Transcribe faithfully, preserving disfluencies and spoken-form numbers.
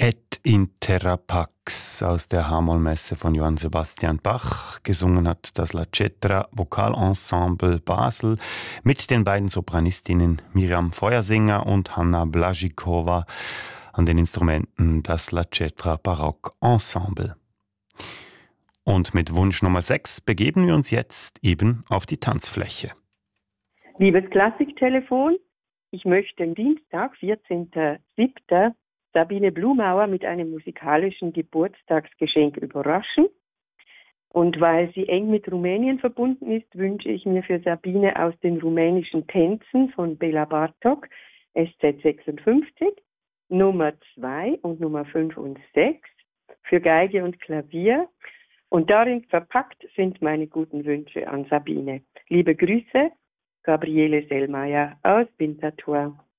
Et in terra pax aus der H-Moll-Messe von Johann Sebastian Bach. Gesungen hat das La Cetra Vokalensemble Basel mit den beiden Sopranistinnen Miriam Feuersinger und Hanna Blaschikova an den Instrumenten das La Cetra Barock Ensemble. Und mit Wunsch Nummer sechs begeben wir uns jetzt eben auf die Tanzfläche. Liebes Klassiktelefon, ich möchte am Dienstag, vierzehnten siebten Sabine Blumauer mit einem musikalischen Geburtstagsgeschenk überraschen. Und weil sie eng mit Rumänien verbunden ist, wünsche ich mir für Sabine aus den rumänischen Tänzen von Bela Bartok S Z sechsundfünfzig, Nummer zwei und Nummer fünf und sechs für Geige und Klavier. Und darin verpackt sind meine guten Wünsche an Sabine. Liebe Grüße, Gabriele Sellmeier aus Winterthur.